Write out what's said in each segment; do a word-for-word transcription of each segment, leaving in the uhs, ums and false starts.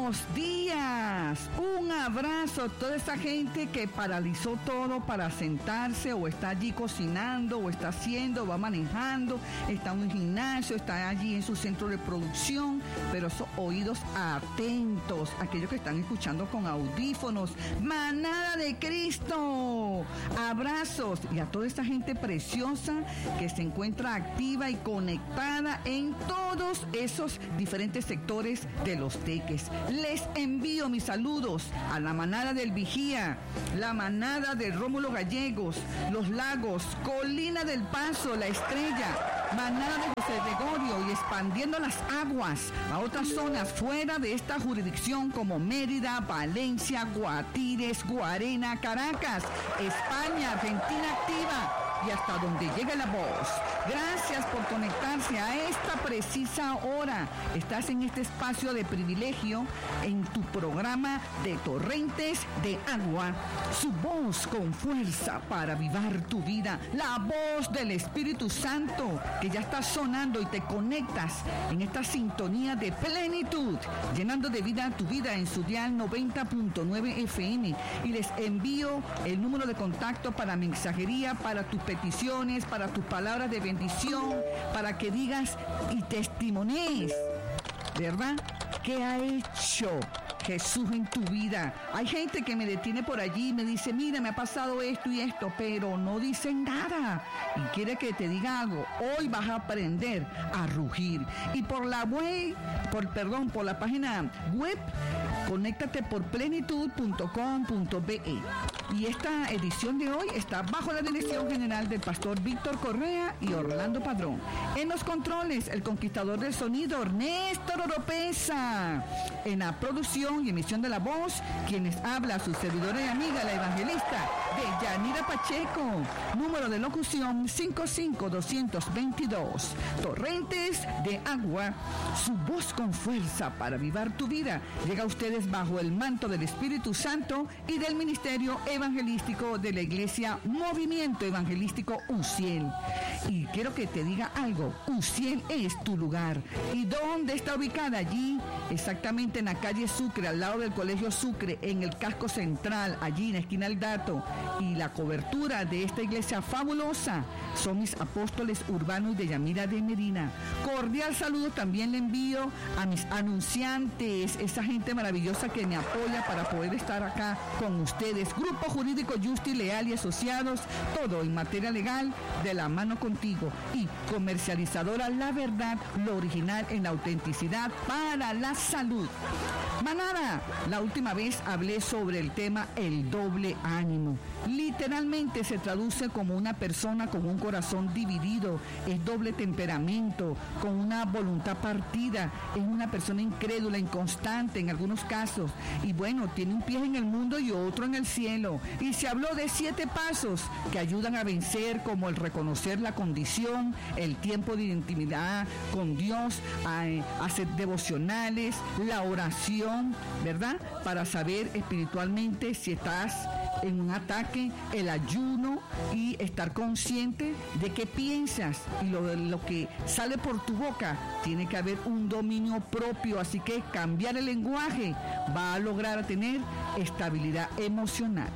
buenos días. Un abrazo a toda esa gente que paralizó todo para sentarse o está allí cocinando o está haciendo, va manejando, está en un gimnasio, está allí en su centro de producción, pero esos oídos atentos, aquellos que están escuchando con audífonos. Manada de Cristo. Abrazos y a toda esa gente preciosa que se encuentra activa y conectada en todos esos diferentes sectores de Los Teques. Les envío mis saludos a la manada del Vigía, la manada de Rómulo Gallegos, Los Lagos, Colina del Paso, La Estrella, manada de José Gregorio, y expandiendo las aguas a otras zonas fuera de esta jurisdicción como Mérida, Valencia, Guatires, Guarena, Caracas, España, Argentina activa y hasta donde llegue la voz. Gracias por conectarse a esta precisa hora. Estás en este espacio de privilegio en tu programa de Torrentes de Agua. Su voz con fuerza para avivar tu vida. La voz del Espíritu Santo que ya está sonando y te conectas en esta sintonía de plenitud, llenando de vida tu vida en su dial noventa punto nueve F M. Y les envío el número de contacto para mensajería, para tus peticiones, para tus palabras de bendición, para que digas y testimonies, ¿verdad? ¿Qué ha hecho Jesús en tu vida? Hay gente que me detiene por allí y me dice, mira, me ha pasado esto y esto, pero no dicen nada. Y quiere que te diga algo. Hoy vas a aprender a rugir. Y por la web, por, perdón, por la página web, conéctate por plenitud punto com punto be. Y esta edición de hoy está bajo la dirección general del pastor Víctor Correa y Orlando Padrón. En los controles, el conquistador del sonido, Néstor Oropesa. En la producción y emisión de la voz, quienes habla su servidora y amiga, la evangelista de Yanira Pacheco. Número de locución cinco cinco dos dos dos. Torrentes de Agua, su voz con fuerza para avivar tu vida. Llega a ustedes bajo el manto del Espíritu Santo y del Ministerio Evangelístico de la Iglesia Movimiento Evangelístico Uciel. Y quiero que te diga algo. Uciel es tu lugar. ¿Y dónde está ubicada? Allí, exactamente en la calle Sucre, al lado del Colegio Sucre, en el casco central, allí en la esquina del Dato. Y la cobertura de esta iglesia fabulosa son mis apóstoles urbanos de Yamira de Medina. Cordial saludo también le envío a mis anunciantes, esa gente maravillosa que me apoya para poder estar acá con ustedes. Grupo Jurídico Justi Leal y Asociados, todo en materia legal, de la mano contigo. Y comercializadora La Verdad, lo original en la autenticidad para la salud. Manada, la última vez hablé sobre el tema el doble ánimo. Literalmente se traduce como una persona con un corazón dividido, es doble temperamento, con una voluntad partida, es una persona incrédula, inconstante en algunos casos, y bueno, tiene un pie en el mundo y otro en el cielo. Y se habló de siete pasos que ayudan a vencer, como el reconocer la condición, el tiempo de intimidad con Dios, a, a hacer devocionales, la oración, ¿verdad? Para saber espiritualmente si estás en un ataque, el ayuno y estar consciente de qué piensas y lo, lo que sale por tu boca. Tiene que haber un dominio propio, así que cambiar el lenguaje va a lograr tener estabilidad emocional.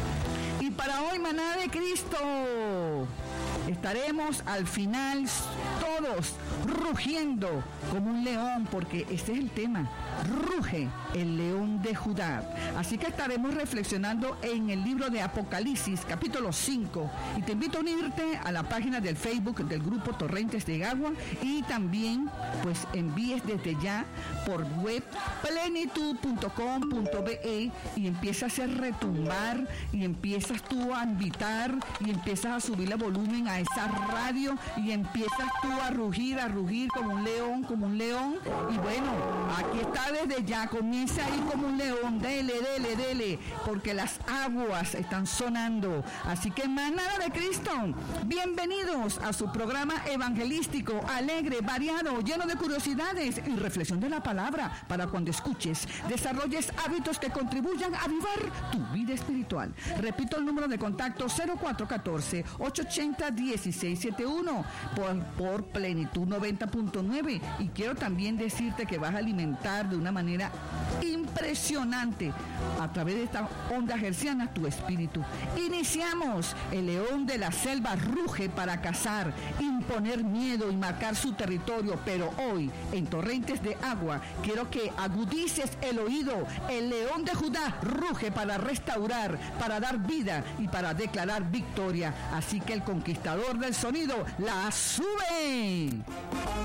Y para hoy, manada de Cristo, estaremos al final todos rugiendo como un león, porque ese es el tema. Ruge el león de Judá. Así que estaremos reflexionando en el libro de Apocalipsis, capítulo cinco. Y te invito a unirte a la página del Facebook del grupo Torrentes de Agua, y también pues envíes desde ya por web plenitud punto com punto be y empiezas a hacer retumbar y empiezas tú a invitar y empiezas a subirle volumen a esa radio y empiezas tú a rugir, a rugir como un león, como un león. Y bueno, aquí está desde ya, comienza ahí como un león, dele, dele, dele, porque las aguas están sonando. Así que manada de Cristo, bienvenidos a su programa evangelístico, alegre, variado, lleno de curiosidades y reflexión de la palabra, para cuando escuches, desarrolles hábitos que contribuyan a avivar tu vida espiritual. Repito el número de contacto cero cuatro uno cuatro, ocho ocho cero, uno seis siete uno por, por Plenitud noventa punto nueve. Y quiero también decirte que vas a alimentar de una manera impresionante a través de estas ondas hercianas tu espíritu. Iniciamos. El león de la selva ruge para cazar, imponer miedo y marcar su territorio, pero hoy en Torrentes de Agua quiero que agudices el oído. El león de Judá ruge para restaurar, para dar vida y para declarar victoria. Así que el conquistador del sonido la sube.